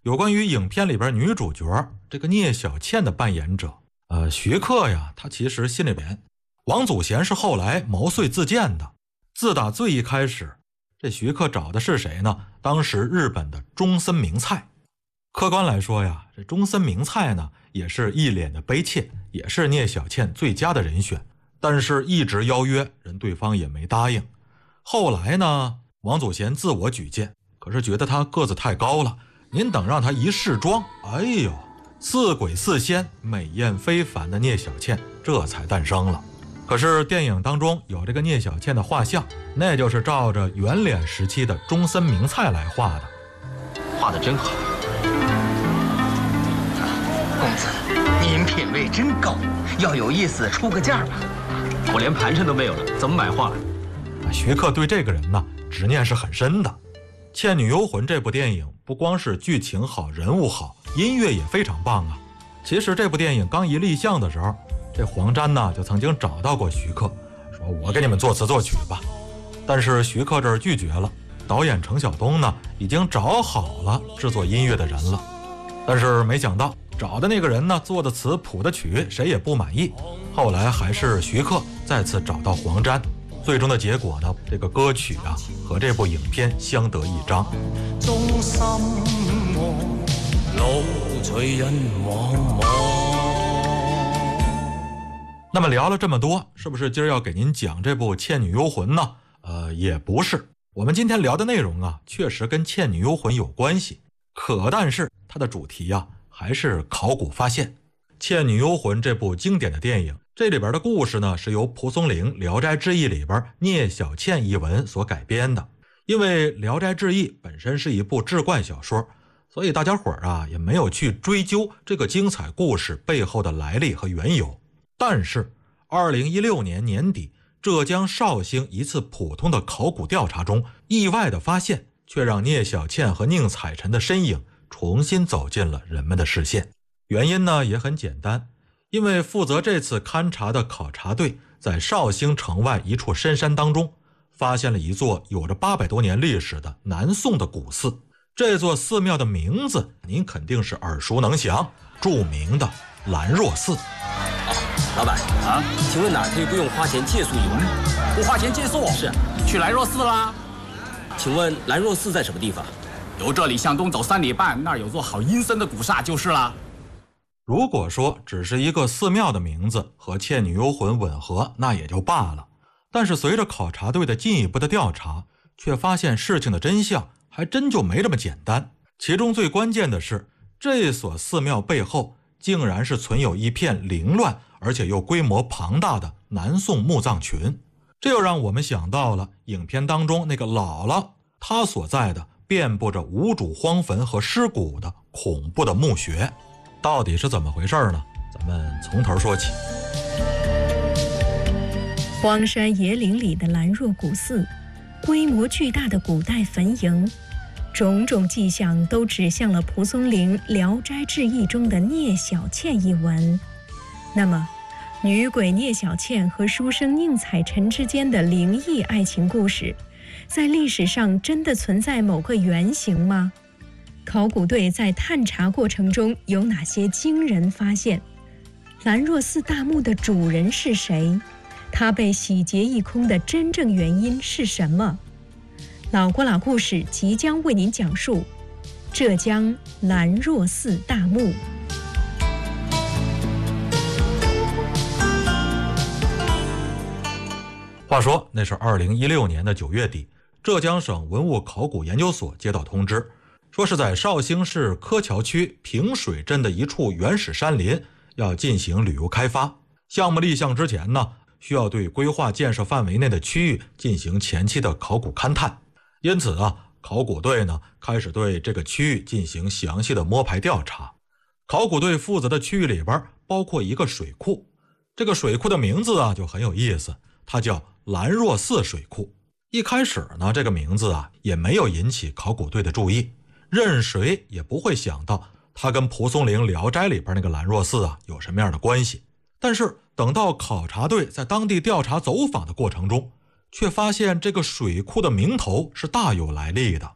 有关于影片里边女主角这个聂小倩的扮演者，徐克呀，他其实心里边，王祖贤是后来毛遂自荐的。自打最一开始，这徐克找的是谁呢？当时日本的中森明菜。客观来说呀，这中森明菜呢，也是一脸的悲切，也是聂小倩最佳的人选。但是一直邀约，人对方也没答应。后来呢，王祖贤自我举荐，可是觉得他个子太高了，您等让他一试妆，哎呦，似鬼似仙、美艳非凡的聂小倩这才诞生了。可是电影当中有这个聂小倩的画像，那就是照着圆脸时期的中森明菜来画的。 画得真好。 公子，您品味真高，要有意思出个价吧。 我连盘缠都没有了，怎么买画？ 徐克对这个人呢，执念是很深的。《倩女幽魂》这部电影不光是剧情好、人物好，音乐也非常棒啊。其实这部电影刚一立项的时候，这黄沾呢就曾经找到过徐克，说我给你们作词作曲吧。但是徐克这儿拒绝了。导演程晓东呢已经找好了制作音乐的人了，但是没想到找的那个人呢做的词谱的曲谁也不满意。后来还是徐克再次找到黄沾，最终的结果呢，这个歌曲啊和这部影片相得益彰。 中心路隨人茫茫。 那么聊了这么多，是不是今儿要给您讲这部《倩女幽魂》呢？也不是。我们今天聊的内容啊，确实跟《倩女幽魂》有关系，但是它的主题啊还是考古发现。《倩女幽魂》这部经典的电影，这里边的故事呢是由蒲松龄《聊斋志异》里边聂小倩一文所改编的。因为《聊斋志异》本身是一部志怪小说，所以大家伙儿啊也没有去追究这个精彩故事背后的来历和缘由。但是2016年年底，浙江绍兴一次普通的考古调查中，意外的发现却让聂小倩和宁采臣的身影重新走进了人们的视线。原因呢也很简单，因为负责这次勘察的考察队在绍兴城外一处深山当中发现了一座有着800多年历史的南宋的古寺。这座寺庙的名字您肯定是耳熟能详，著名的兰若寺。 老板啊，请问哪儿可以不用花钱借宿一晚？ 不花钱借宿？ 是。 去兰若寺啦。 请问兰若寺在什么地方？ 由这里向东走3里半，那儿有座好阴森的古刹就是了。 如果说只是一个寺庙的名字和《倩女幽魂》吻合，那也就罢了。但是随着考察队的进一步的调查，却发现事情的真相还真就没这么简单。其中最关键的是，这所寺庙背后竟然是存有一片凌乱而且又规模庞大的南宋墓葬群。这又让我们想到了影片当中那个姥姥她所在的遍布着无主荒坟和尸骨的恐怖的墓穴。到底是怎么回事呢？咱们从头说起。 荒山野岭里的兰若古寺，规模巨大的古代坟茔，种种迹象都指向了蒲松龄《聊斋志异》中的聂小倩一文。那么女鬼聂小倩和书生宁采臣之间的灵异爱情故事，在历史上真的存在某个原型吗？考古队在探查过程中有哪些惊人发现？兰若寺大墓的主人是谁？它被洗劫一空的真正原因是什么？老郭老故事即将为您讲述浙江兰若寺大墓。 话说那是2016年的9月底，浙江省文物考古研究所接到通知，说是在绍兴市柯桥区平水镇的一处原始山林要进行旅游开发。项目立项之前呢，需要对规划建设范围内的区域进行前期的考古勘探。因此啊，考古队呢开始对这个区域进行详细的摸排调查。考古队负责的区域里边包括一个水库，这个水库的名字啊就很有意思，它叫兰若寺水库。一开始呢，这个名字啊也没有引起考古队的注意，任谁也不会想到它跟蒲松龄《聊斋》里边那个兰若寺啊有什么样的关系。但是等到考察队在当地调查走访的过程中，却发现这个水库的名头是大有来历的。